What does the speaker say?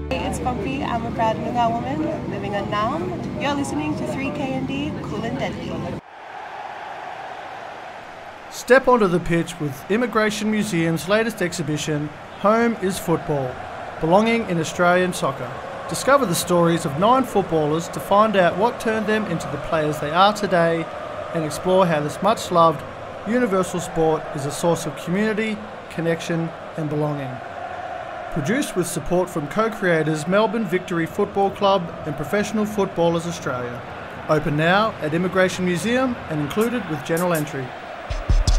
Hey, it's Pompey. I'm a proud Noongar woman living in Naarm. You're listening to 3KND, Cool and Deadly. Step onto the pitch with Immigration Museum's latest exhibition, Home is Football, Belonging in Australian Soccer. Discover the stories of 9 footballers to find out what turned them into the players they are today and explore how this much-loved universal sport is a source of community, connection and belonging. Produced with support from co-creators Melbourne Victory Football Club and Professional Footballers Australia. Open now at Immigration Museum and included with general entry.